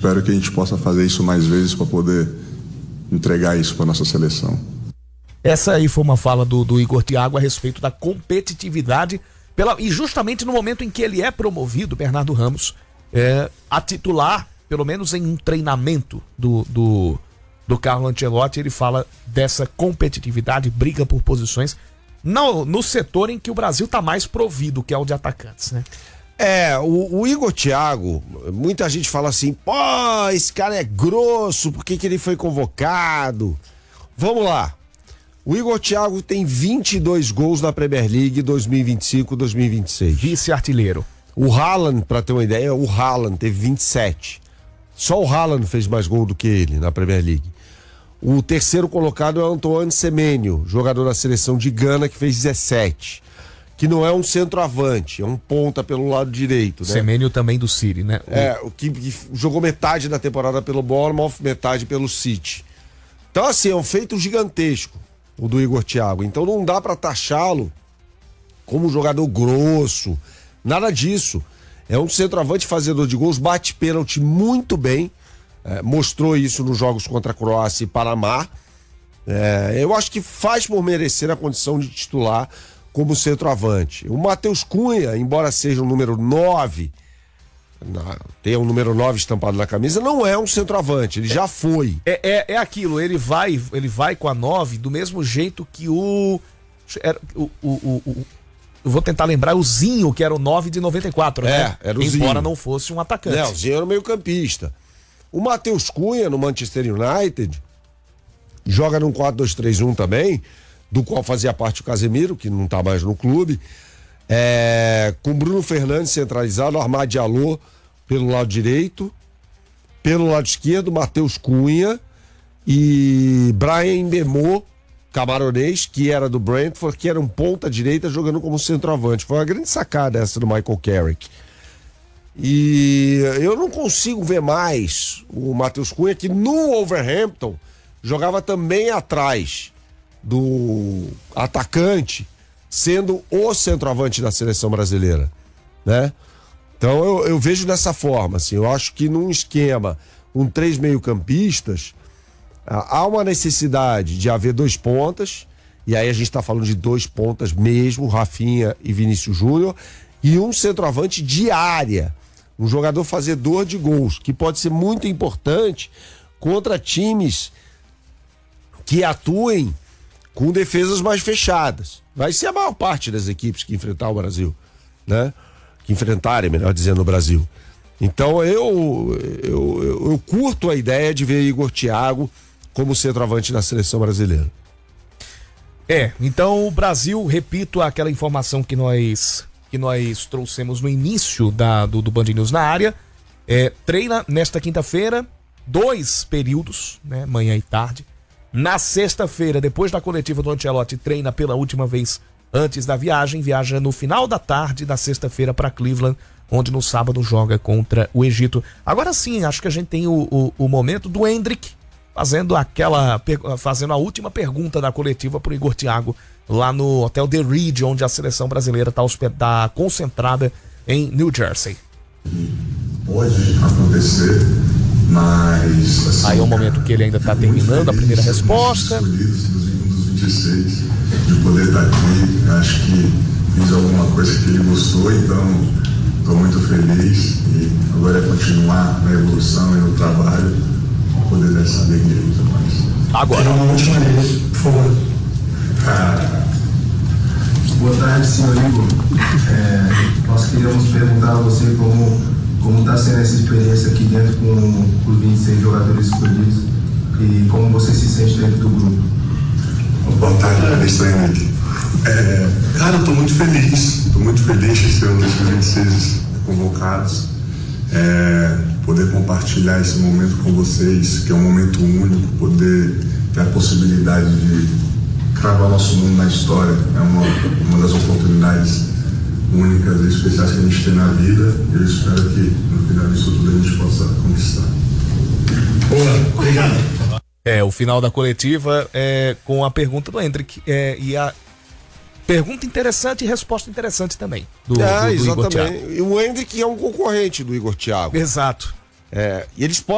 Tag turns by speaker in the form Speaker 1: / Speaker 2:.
Speaker 1: espero que a gente possa fazer isso mais vezes para poder entregar isso para nossa seleção.
Speaker 2: Essa aí foi uma fala do Igor Thiago a respeito da competitividade e justamente no momento em que ele é promovido, Bernardo Ramos, a titular, pelo menos em um treinamento do Carlo Ancelotti, ele fala dessa competitividade, briga por posições no setor em que o Brasil está mais provido, que é o de atacantes, né?
Speaker 3: O Igor Thiago, muita gente fala assim, pô, esse cara é grosso, por que ele foi convocado? Vamos lá. O Igor Thiago tem 22 gols na Premier League 2025-2026.
Speaker 2: Vice-artilheiro.
Speaker 3: O Haaland, pra ter uma ideia, o Haaland teve 27. Só o Haaland fez mais gol do que ele na Premier League. O terceiro colocado é o Antoine Semenyo, jogador da seleção de Gana, que fez 17. Que não é um centroavante, é um ponta pelo lado direito, né?
Speaker 2: Semenyo também do City, né?
Speaker 3: O que jogou metade da temporada pelo Bournemouth, metade pelo City. Então, assim, é um feito gigantesco, o do Igor Thiago. Então não dá pra taxá-lo como um jogador grosso, nada disso. É um centroavante fazedor de gols, bate pênalti muito bem, mostrou isso nos jogos contra a Croácia e Panamá. Eu acho que faz por merecer a condição de titular como centroavante. O Matheus Cunha, embora seja o número 9, tenha um número 9 estampado na camisa, não é um centroavante, ele já foi.
Speaker 2: É aquilo, ele vai com a 9 do mesmo jeito que eu vou tentar lembrar o Zinho, que era o 9 de 94, né?
Speaker 3: Era o
Speaker 2: Embora
Speaker 3: Zinho.
Speaker 2: não fosse um atacante.
Speaker 3: Não, o Zinho era o meio-campista. O Matheus Cunha, no Manchester United, joga num 4-2-3-1 também, do qual fazia parte o Casemiro, que não tá mais no clube, com Bruno Fernandes centralizado, Amad Diallo pelo lado direito, pelo lado esquerdo, Matheus Cunha e Brian Mbemo, camaronês, que era do Brentford, que era um ponta direita jogando como centroavante. Foi uma grande sacada essa do Michael Carrick. E eu não consigo ver mais o Matheus Cunha, que no Wolverhampton jogava também atrás do atacante, sendo o centroavante da seleção brasileira, né? Então eu vejo dessa forma, assim, eu acho que num esquema com 3 meio-campistas, há uma necessidade de haver 2 pontas, e aí a gente tá falando de 2 pontas mesmo, Rafinha e Vinícius Júnior, e um centroavante de área, um jogador fazedor de gols, que pode ser muito importante contra times que atuem com defesas mais fechadas. Vai ser a maior parte das equipes que enfrentar o Brasil, né? Que enfrentarem, melhor dizendo, o Brasil. Então eu curto a ideia de ver Igor Thiago como centroavante da seleção brasileira.
Speaker 2: Então o Brasil, repito aquela informação que nós trouxemos no início do Band News na área, treina nesta quinta-feira, 2 períodos, né? Manhã e tarde. Na sexta-feira, depois da coletiva do Ancelotti, treina pela última vez antes da viagem, viaja no final da tarde da sexta-feira para Cleveland, onde no sábado joga contra o Egito. Agora sim, acho que a gente tem o momento do Endrick fazendo a última pergunta da coletiva pro Igor Thiago lá no Hotel The Reed, onde a seleção brasileira está concentrada em New Jersey.
Speaker 1: Pode acontecer, mas assim,
Speaker 2: aí é um momento que ele ainda está terminando a primeira resposta.
Speaker 1: Dos 26, de poder estar aqui, acho que fiz alguma coisa que ele gostou, então estou muito feliz e agora é continuar na evolução e no trabalho, poder dar essa alegria muito mais.
Speaker 2: Agora.
Speaker 4: Uma última vez, por favor. Boa tarde, senhor Igor. Nós queríamos perguntar a você como está sendo essa experiência aqui dentro com os 26 jogadores escolhidos e como você se sente dentro do grupo.
Speaker 1: Boa tarde, Alexandre. Cara, eu estou muito feliz de ser um desses 26 convocados, poder compartilhar esse momento com vocês, que é um momento único, poder ter a possibilidade de cravar nosso nome na história, é uma das oportunidades únicas e especiais que a gente tem na vida. Eu espero que no final disso tudo a gente possa conquistar.
Speaker 4: Boa, obrigado.
Speaker 2: O final da coletiva com a pergunta do Endrick e a pergunta interessante e resposta interessante também do Igor Thiago.
Speaker 3: E o Endrick é um concorrente do Igor Thiago.
Speaker 2: Exato.
Speaker 3: E eles